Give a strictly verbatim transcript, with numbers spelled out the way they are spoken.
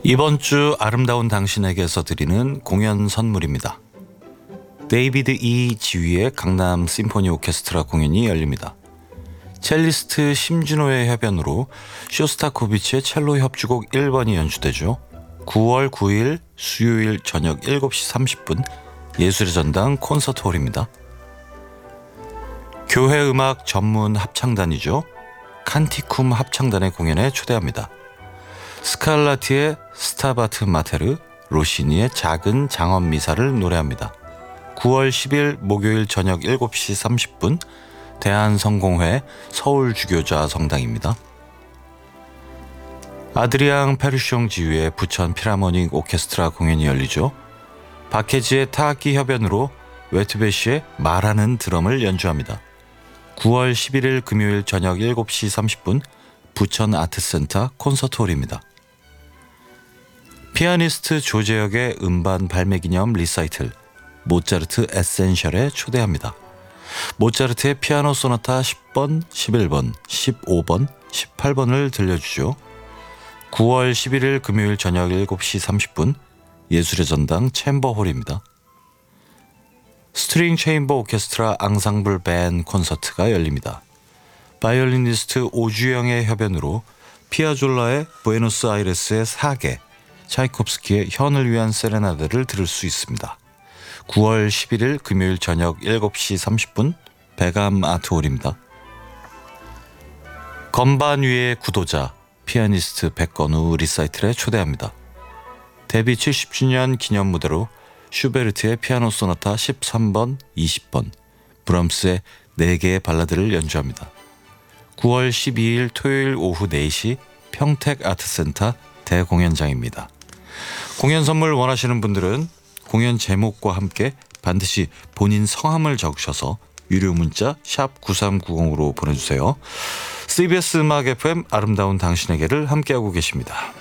이번 주 아름다운 당신에게서 드리는 공연 선물입니다. 데이비드 이 지휘의 강남 심포니 오케스트라 공연이 열립니다. 첼리스트 심준호의 협연으로 쇼스타코비치의 첼로 협주곡 일 번이 연주되죠. 구월 구일 수요일 저녁 일곱 시 삼십 분 예술의 전당 콘서트홀입니다. 교회 음악 전문 합창단이죠. 칸티쿰 합창단의 공연에 초대합니다. 스칼라티의 스타바트 마테르, 로시니의 작은 장엄 미사를 노래합니다. 구월 십일 목요일 저녁 일곱 시 삼십 분 대한성공회 서울주교자 성당입니다. 아드리앙 페르숑 지휘의 부천 필하모닉 오케스트라 공연이 열리죠. 박혜지의 타악기 협연으로 웨트베시의 말하는 드럼을 연주합니다. 구월 십일일 금요일 저녁 일곱 시 삼십 분 부천 아트센터 콘서트홀입니다. 피아니스트 조재혁의 음반 발매 기념 리사이틀 모차르트 에센셜에 초대합니다. 모차르트의 피아노 소나타 십 번, 십일 번, 십오 번, 십팔 번을 들려주죠. 구월 십일일 금요일 저녁 일곱 시 삼십 분 예술의 전당 챔버홀입니다. 스트링 체인버 오케스트라 앙상블 밴 콘서트가 열립니다. 바이올리니스트 오주영의 협연으로 피아졸라의 부에노스아이레스의 사계, 차이콥스키의 현을 위한 세레나데를 들을 수 있습니다. 구월 십일일 금요일 저녁 일곱 시 삼십 분 백암 아트홀입니다. 건반 위의 구도자 피아니스트 백건우 리사이틀에 초대합니다. 데뷔 칠십 주년 기념 무대로 슈베르트의 피아노 소나타 십삼 번, 이십 번, 브럼스의 네 개의 발라드를 연주합니다. 구월 십이일 토요일 오후 네 시 평택 아트센터 대공연장입니다. 공연 선물 원하시는 분들은 공연 제목과 함께 반드시 본인 성함을 적으셔서 유료 문자 샵 구삼구공으로 보내주세요. 씨비에스 음악 에프엠 아름다운 당신에게를 함께하고 계십니다.